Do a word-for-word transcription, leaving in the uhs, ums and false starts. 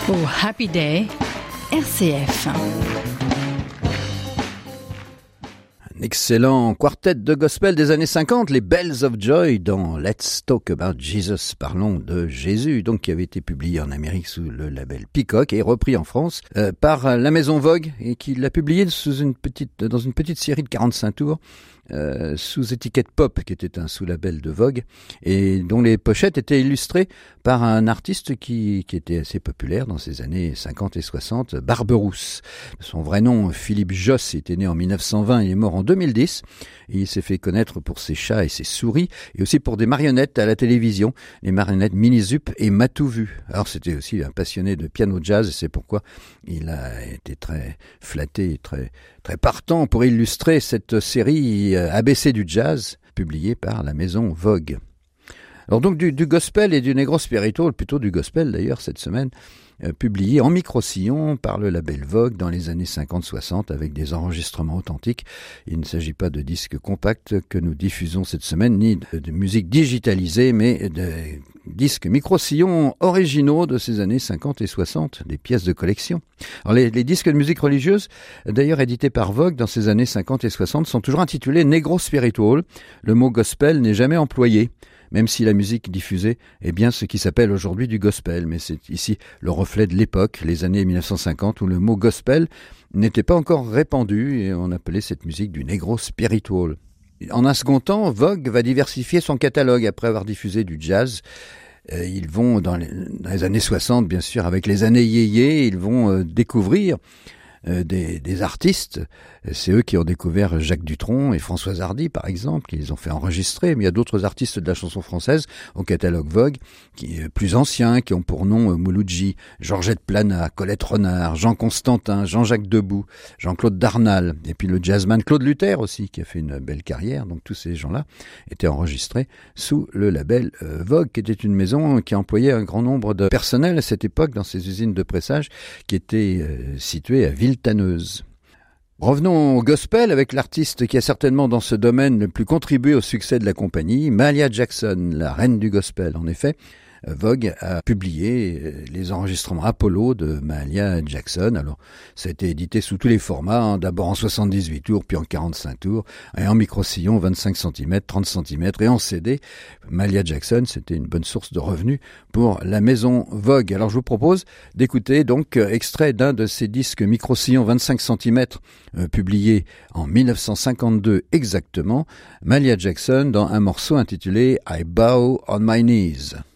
Oh Happy Day, R C F. Un excellent quartet de gospel des années cinquante, les Bells of Joy dans Let's Talk About Jesus, parlons de Jésus, donc qui avait été publié en Amérique sous le label Peacock et repris en France euh, par la Maison Vogue et qui l'a publié sous une petite, dans une petite série de quarante-cinq tours. Euh, sous étiquette pop, qui était un sous-label de Vogue, et dont les pochettes étaient illustrées par un artiste qui, qui était assez populaire dans ces années cinquante et soixante, Barberousse. Son vrai nom, Philippe Josse, était né en mille neuf cent vingt et est mort en deux mille dix. Et il s'est fait connaître pour ses chats et ses souris, et aussi pour des marionnettes à la télévision, les marionnettes Minizup et Matou Vu. Alors c'était aussi un passionné de piano jazz, et c'est pourquoi il a été très flatté et très, très partant pour illustrer cette série A B C du jazz, publiée par la Maison Vogue. Alors donc du, du gospel et du negro spiritual, plutôt du gospel d'ailleurs cette semaine, euh, publié en micro-sillon par le label Vogue dans les années cinquante soixante avec des enregistrements authentiques. Il ne s'agit pas de disques compacts que nous diffusons cette semaine, ni de, de musique digitalisée, mais de disques micro-sillons originaux de ces années cinquante et soixante, des pièces de collection. Alors les, les disques de musique religieuse, d'ailleurs édités par Vogue dans ces années cinquante et soixante, sont toujours intitulés negro spiritual. Le mot gospel n'est jamais employé, même si la musique diffusée est bien ce qui s'appelle aujourd'hui du gospel. Mais c'est ici le reflet de l'époque, les années mille neuf cent cinquante, où le mot gospel n'était pas encore répandu et on appelait cette musique du negro spiritual. En un second temps, Vogue va diversifier son catalogue après avoir diffusé du jazz. Euh, ils vont, dans les, dans les années soixante, bien sûr, avec les années yéyé, ils vont euh, découvrir euh, des, des artistes. C'est eux qui ont découvert Jacques Dutronc et Françoise Hardy, par exemple, qui les ont fait enregistrer. Mais il y a d'autres artistes de la chanson française au catalogue Vogue, qui est plus anciens, qui ont pour nom Mouloudji, Georgette Plana, Colette Renard, Jean Constantin, Jean-Jacques Debout, Jean-Claude Darnal, et puis le jazzman Claude Luther aussi, qui a fait une belle carrière. Donc tous ces gens-là étaient enregistrés sous le label euh, Vogue, qui était une maison qui employait un grand nombre de personnel à cette époque dans ses usines de pressage qui étaient euh, situées à Villetaneuse. Revenons au gospel avec l'artiste qui a certainement dans ce domaine le plus contribué au succès de la compagnie, Mahalia Jackson, la reine du gospel. En effet, Vogue a publié les enregistrements Apollo de Mahalia Jackson. Alors, ça a été édité sous tous les formats, hein, d'abord en soixante-dix-huit tours, puis en quarante-cinq tours, et en micro-sillon, vingt-cinq centimètres, trente centimètres, et en C D. Mahalia Jackson, c'était une bonne source de revenus pour la maison Vogue. Alors, je vous propose d'écouter donc extrait d'un de ces disques micro-sillon vingt-cinq centimètres, euh, publié en mille neuf cent cinquante-deux exactement, Mahalia Jackson dans un morceau intitulé I Bow on My Knees.